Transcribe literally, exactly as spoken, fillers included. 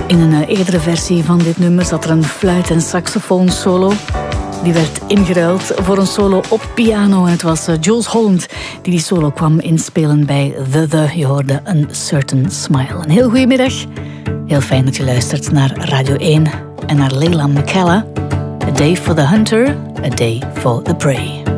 In een uh, eerdere versie van dit nummer zat er een fluit- en saxofoon solo. Die werd ingeruild voor een solo op piano. En het was uh, Jools Holland die die solo kwam inspelen bij The The. Je hoorde een Certain Smile. Een heel goede middag. Heel fijn dat je luistert naar Radio één en naar Leila McKellar. A Day for the Hunter, A Day for the Prey.